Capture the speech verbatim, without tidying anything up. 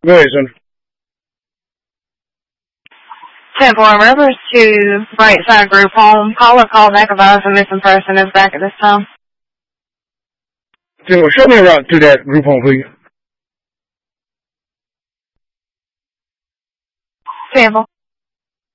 Go ahead, son. ten four, Rivers to Brightside Group Home. Caller called back advise a missing person is back at this time. ten four, show me a route to that group home, please. ten four.